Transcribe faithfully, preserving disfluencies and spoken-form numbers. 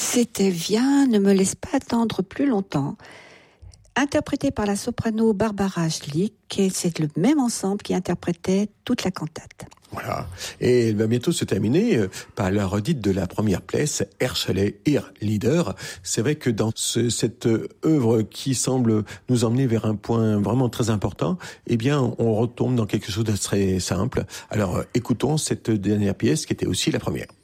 C'était Viens, ne me laisse pas attendre plus longtemps, interprété par la soprano Barbara Schlick, et c'est le même ensemble qui interprétait toute la cantate. Voilà. Et elle va bientôt se terminer par la redite de la première pièce, Herschele, Ir Leader. C'est vrai que dans ce, cette œuvre qui semble nous emmener vers un point vraiment très important, eh bien, on retombe dans quelque chose de très simple. Alors, écoutons cette dernière pièce qui était aussi la première.